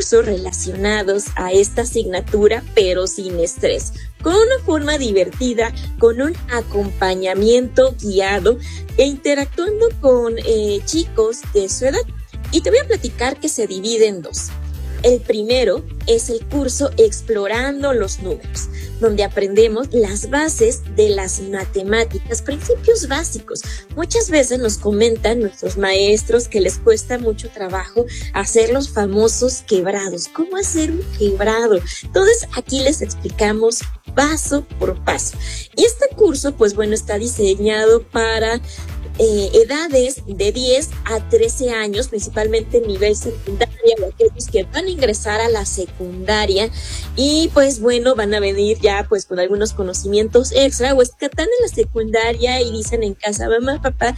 cursos relacionados a esta asignatura, pero sin estrés, con una forma divertida, con un acompañamiento guiado e interactuando con chicos de su edad. Y te voy a platicar que se divide en dos. El primero es el curso Explorando los Números, donde aprendemos las bases de las matemáticas, principios básicos. Muchas veces nos comentan nuestros maestros que les cuesta mucho trabajo hacer los famosos quebrados. ¿Cómo hacer un quebrado? Entonces, aquí les explicamos paso por paso. Y este curso, pues bueno, está diseñado para edades de 10 a 13 años, principalmente en nivel secundaria, o aquellos que van a ingresar a la secundaria y pues bueno, van a venir ya pues con algunos conocimientos extra, o es que están en la secundaria y dicen en casa, mamá, papá,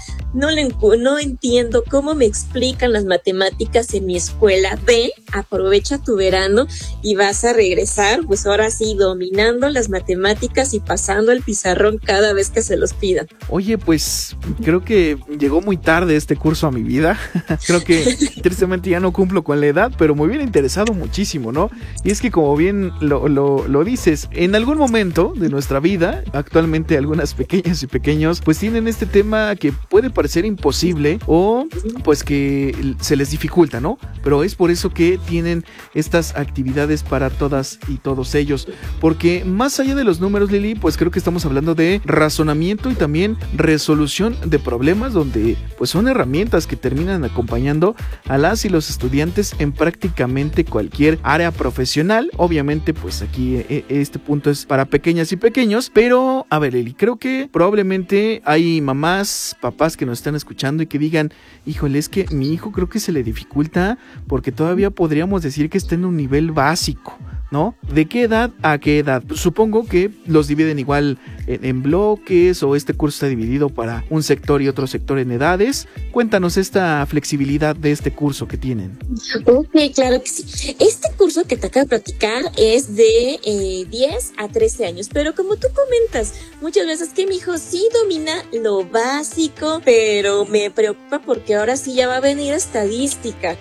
no entiendo cómo me explican las matemáticas en mi escuela. Ven, aprovecha tu verano y vas a regresar pues ahora sí dominando las matemáticas y pasando el pizarrón cada vez que se los pidan. Oye, pues creo que llegó muy tarde este curso a mi vida. Creo que tristemente ya no cumplo con la edad, pero me hubiera interesado muchísimo, ¿no? Y es que como bien lo dices, en algún momento de nuestra vida, actualmente algunas pequeñas y pequeños, pues tienen este tema que puede parecer imposible o pues que se les dificulta, ¿no? Pero es por eso que tienen estas actividades para todas y todos ellos, porque más allá de los números, Lili, pues creo que estamos hablando de razonamiento y también resolución de problemas, donde pues son herramientas que terminan acompañando a las y los estudiantes en prácticamente cualquier área profesional. Obviamente pues aquí este punto es para pequeñas y pequeños, pero a ver, Lili, creo que probablemente hay mamás, papás que nos están escuchando y que digan, híjole, es que mi hijo creo que se le dificulta porque todavía podríamos decir que está en un nivel básico, ¿no? ¿De qué edad a qué edad? Pues supongo que los dividen igual en bloques, o este curso está dividido para un sector y otro sector en edades. Cuéntanos esta flexibilidad de este curso que tienen. Ok, claro que sí. Este curso que te acabo de platicar es de 10 a 13 años, pero como tú comentas, muchas veces que mi hijo sí domina lo básico, pero me preocupa porque ahora sí ya va a venir estadística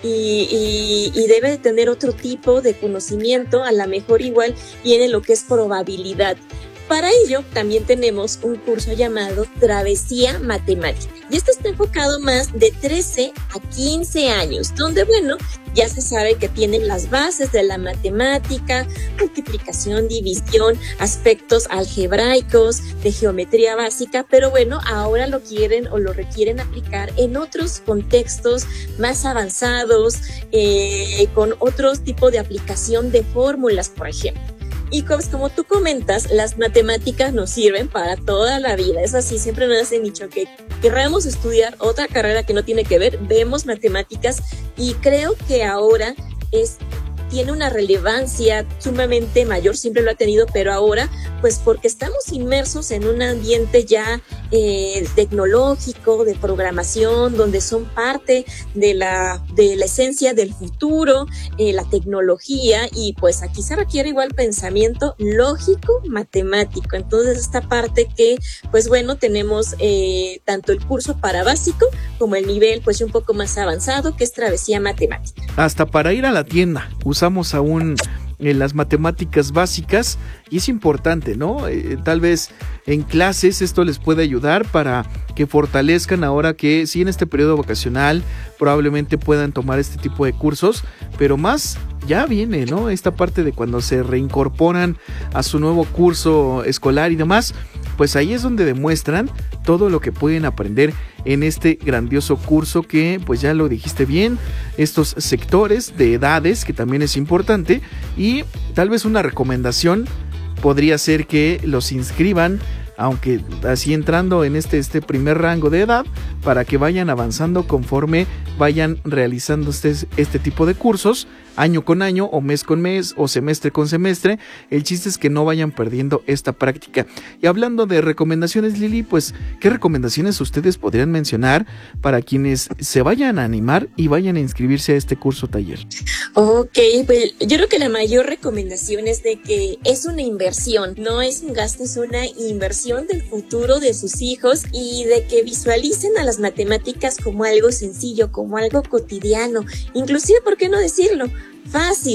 y debe de tener otro tipo de conocimiento, a lo mejor igual viene lo que es probabilidad. Para ello también tenemos un curso llamado Travesía Matemática, y esto está enfocado más de 13 a 15 años, donde bueno, ya se sabe que tienen las bases de la matemática, multiplicación, división, aspectos algebraicos, de geometría básica, pero bueno, ahora lo quieren o lo requieren aplicar en otros contextos más avanzados, con otros tipos de aplicación de fórmulas, por ejemplo. Y como tú comentas, las matemáticas nos sirven para toda la vida. Es así, siempre nos han dicho que querramos estudiar otra carrera que no tiene que ver, vemos matemáticas, y creo que ahora tiene una relevancia sumamente mayor, siempre lo ha tenido, pero ahora pues porque estamos inmersos en un ambiente ya tecnológico, de programación, donde son parte de la esencia del futuro, la tecnología, y pues aquí se requiere igual pensamiento lógico, matemático. Entonces esta parte que pues bueno, tenemos tanto el curso para básico como el nivel pues un poco más avanzado, que es Travesía Matemática. Hasta para ir a la tienda usamos aún las matemáticas básicas, y es importante, ¿no? Tal vez en clases esto les puede ayudar para que fortalezcan ahora que sí, en este periodo vacacional probablemente puedan tomar este tipo de cursos, pero más ya viene, ¿no? Esta parte de cuando se reincorporan a su nuevo curso escolar y demás, pues ahí es donde demuestran todo lo que pueden aprender en este grandioso curso que, pues ya lo dijiste bien, estos sectores de edades, que también es importante, y tal vez una recomendación podría ser que los inscriban, aunque así entrando en este primer rango de edad, para que vayan avanzando conforme vayan realizando este tipo de cursos, año con año, o mes con mes, o semestre con semestre. El chiste es que no vayan perdiendo esta práctica. Y hablando de recomendaciones, Lili, pues, ¿qué recomendaciones ustedes podrían mencionar para quienes se vayan a animar y vayan a inscribirse a este curso taller? Ok, pues yo creo que la mayor recomendación es de que es una inversión, no es un gasto, es una inversión del futuro de sus hijos, y de que visualicen a las matemáticas como algo sencillo, como algo cotidiano, inclusive, ¿por qué no decirlo? Fácil.